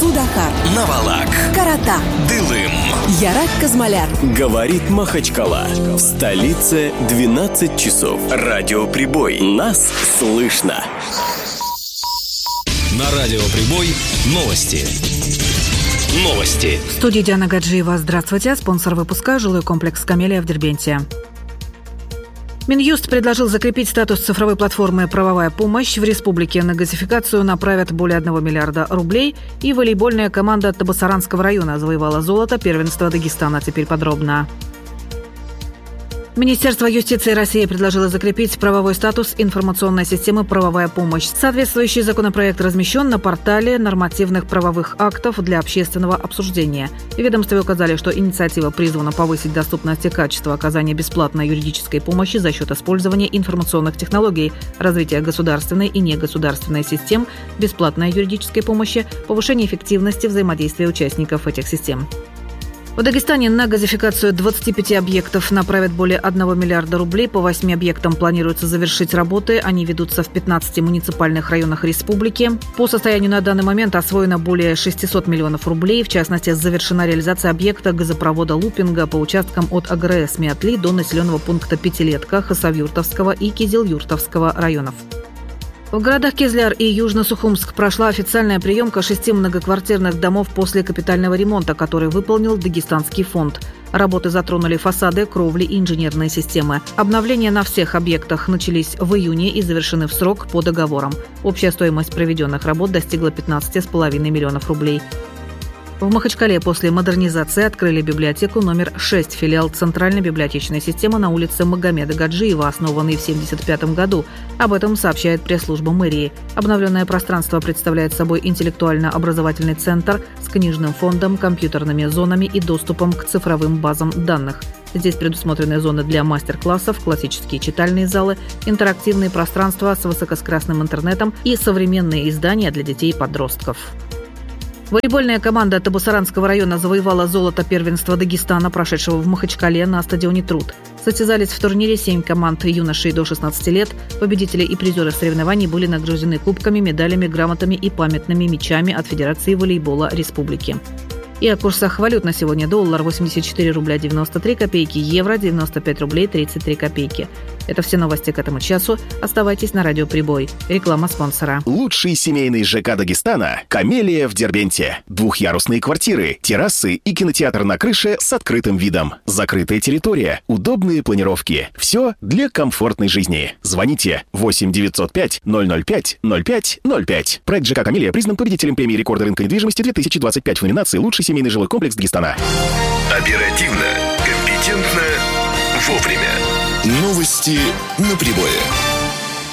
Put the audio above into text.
Судахар, Навалак, Карата, Дылым, Ярак Казмаляр. Говорит Махачкала. В столице 12 часов. Радиоприбой. Нас слышно. На Радиоприбой новости. Новости. В студии Диана Гаджиева. Здравствуйте. Спонсор выпуска – жилой комплекс «Камелия» в Дербенте. Минюст предложил закрепить статус цифровой платформы «Правовая помощь». В республике на газификацию направят более 1 миллиарда рублей. И волейбольная команда Табасаранского района завоевала золото первенства Дагестана. Теперь подробно. Министерство юстиции России предложило закрепить правовой статус информационной системы «Правовая помощь». Соответствующий законопроект размещен на портале нормативных правовых актов для общественного обсуждения. В ведомстве указали, что инициатива призвана повысить доступность и качество оказания бесплатной юридической помощи за счет использования информационных технологий, развития государственной и негосударственной систем бесплатной юридической помощи, повышения эффективности взаимодействия участников этих систем. В Дагестане на газификацию 25 объектов направят более 1 миллиарда рублей. По 8 объектам планируется завершить работы. Они ведутся в 15 муниципальных районах республики. По состоянию на данный момент освоено более 600 миллионов рублей. В частности, завершена реализация объекта газопровода Лупинга по участкам от АГРС Миатли до населенного пункта Пятилетка, Хасавюртовского и Кизилюртовского районов. В городах Кизляр и Южно-Сухумск прошла официальная приемка 6 многоквартирных домов после капитального ремонта, который выполнил Дагестанский фонд. Работы затронули фасады, кровли и инженерные системы. Обновления на всех объектах начались в июне и завершены в срок по договорам. Общая стоимость проведенных работ достигла 15,5 миллионов рублей. В Махачкале после модернизации открыли библиотеку номер 6, филиал Центральной библиотечной системы на улице Магомеда Гаджиева, основанный в 1975 году. Об этом сообщает пресс-служба мэрии. Обновленное пространство представляет собой интеллектуально-образовательный центр с книжным фондом, компьютерными зонами и доступом к цифровым базам данных. Здесь предусмотрены зоны для мастер-классов, классические читальные залы, интерактивные пространства с высокоскоростным интернетом и современные издания для детей и подростков. Волейбольная команда Табасаранского района завоевала золото первенства Дагестана, прошедшего в Махачкале на стадионе «Труд». Состязались в турнире 7 команд юношей до 16 лет. Победители и призеры соревнований были награждены кубками, медалями, грамотами и памятными мячами от Федерации волейбола республики. И о курсах валют на сегодня: доллар 84 рубля 93 копейки, евро 95 рублей 33 копейки. Это все новости к этому часу. Оставайтесь на Радиоприбой. Реклама спонсора. Лучший семейный ЖК Дагестана – «Камелия» в Дербенте. Двухъярусные квартиры, террасы и кинотеатр на крыше с открытым видом. Закрытая территория, удобные планировки. Все для комфортной жизни. Звоните 8 905 005 05 05. Проект ЖК «Камелия» признан победителем премии «Рекорды рынка недвижимости» 2025 в номинации «Лучший семейный жилой комплекс Дагестана». Оперативно, компетентно, вовремя. Новости на прибое.